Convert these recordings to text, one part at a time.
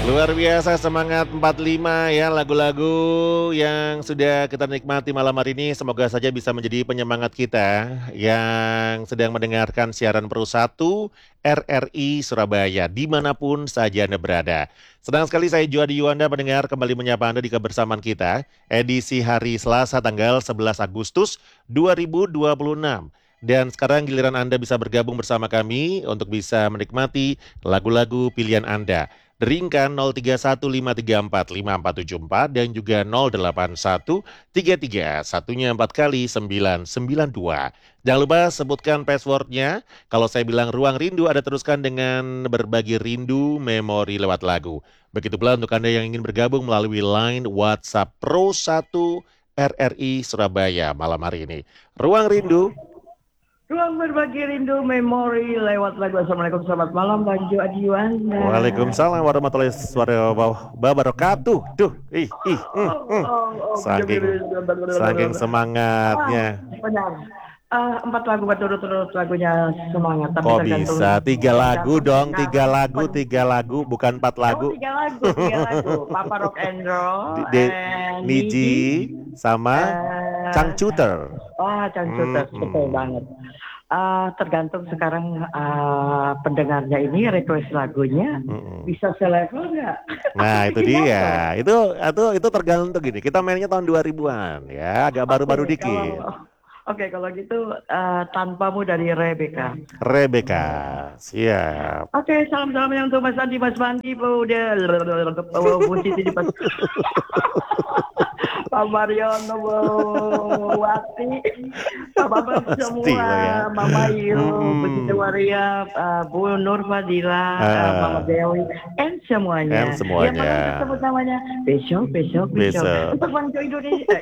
Luar biasa semangat 45 ya lagu-lagu yang sudah kita nikmati malam hari ini semoga saja bisa menjadi penyemangat kita yang sedang mendengarkan siaran Pro 1 RRI Surabaya dimanapun saja Anda berada. Senang sekali saya Juadi Yuanda mendengar kembali menyapa Anda di kebersamaan kita edisi hari Selasa tanggal 11 Agustus 2026. Dan sekarang giliran Anda bisa bergabung bersama kami untuk bisa menikmati lagu-lagu pilihan Anda. Deringkan 0315345474 dan juga 08133 satunya 4 kali 992. Jangan lupa sebutkan passwordnya. Kalau saya bilang ruang rindu, Anda teruskan dengan berbagi rindu memori lewat lagu. Begitu pula untuk Anda yang ingin bergabung melalui line WhatsApp Pro 1 RRI Surabaya malam hari ini. Ruang rindu. Ruang berbagi rindu memori lewat lagu. Assalamualaikum, selamat malam Bang Jo Adiwana. Waalaikumsalam warahmatullahi wabarakatuh. Duh, saking semangatnya. Benar. 4 lagu berturut-turut lagunya semangat. Tapi kok bisa 3 lagu dong, 3 lagu, bukan 4 lagu. 3 lagu. Papa Rock and Roll, Niji sama Changcuter. Changcuter, betul banget. Tergantung sekarang pendengarnya ini request lagunya bisa selevel nggak? Nah itu dia, itu tergantung gini. Kita mainnya tahun 2000-an ya, agak baru-baru dikit. Oke, kalau gitu tanpamu dari Rebecca. Siap. Oke, salam-salam yang untuk Mas Andi, udah musisi di Pak Mariono, Wati, Pak Bapak semua, Mama Yu, Begitu Waria, Bu Nur Fadila, Mama Dewi, and semuanya. Yang mana tersebut namanya? Besok. Untuk Bang Jo Indonesia.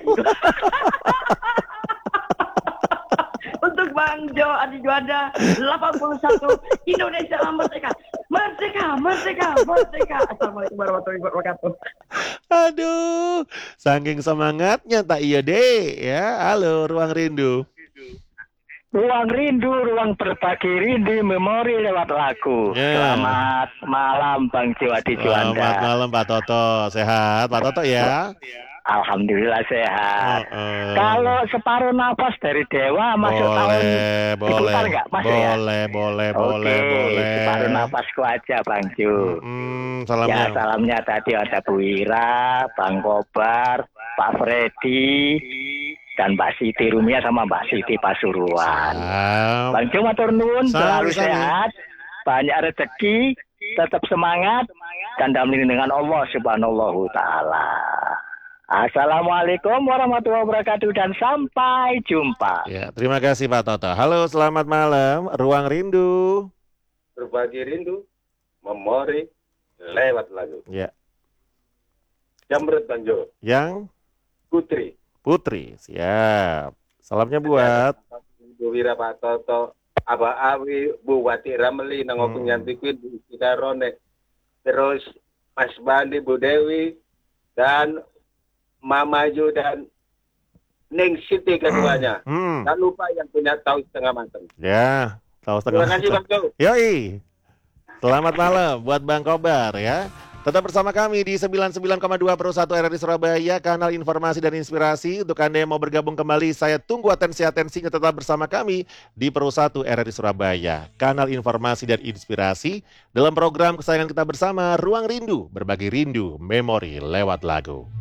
Untuk Bang Jo Adi Juanda 81 Indonesia merdeka. Assalamualaikum warahmatullahi wabarakatuh. Aduh, saking semangatnya tak iya deh ya. Halo, Ruang Rindu. Ruang rindu, ruang berbagi rindu memori lewat lagu. Selamat malam Bang Jo Adi Juanda. Selamat malam Pak Toto. Sehat Pak Toto ya? Alhamdulillah sehat. Kalau separuh nafas dari Dewa masuk tahun diputar nggak Mas ya? Boleh. Separuh nafasku aja Bang Jo. Salamnya. Ya salamnya tadi ada Bu Ira, Bang Kobar, Pak Freddy, dan Mbak Siti Rumia sama Mbak Siti Pasuruan. Bang Jo matur nuwun, selalu sehat, banyak rezeki, tetap semangat, dan dalam lindungan Allah Subhanahu wa Ta'ala. Assalamualaikum warahmatullahi wabarakatuh dan sampai jumpa. Ya, terima kasih Pak Toto. Halo, selamat malam. Ruang Rindu. Berbagi rindu, memori lewat lagu. Ya. Jamret Bang Jo. Yang? Putri. Siap. Salamnya buat Bu Wira, Pak Toto, Aba Awi, Bu Wati Ramli, Nangokung Nyantikwin, Bu Sidarone, terus Mas Bandi, Bu Dewi, dan Mama Ju dan Ning Siti keduanya. Tak lupa yang punya tahu setengah matang. Ya, tahu setengah matang. Terima kasih Bang Jo. Yoi. Selamat malam buat Bang Kobar ya. Tetap bersama kami di 99,2 Pro 1 RRI Surabaya, kanal informasi dan inspirasi. Untuk Anda yang mau bergabung kembali, saya tunggu atensinya tetap bersama kami di Pro 1 RRI Surabaya, kanal informasi dan inspirasi dalam program kesayangan kita bersama, Ruang Rindu, berbagi rindu, memori lewat lagu.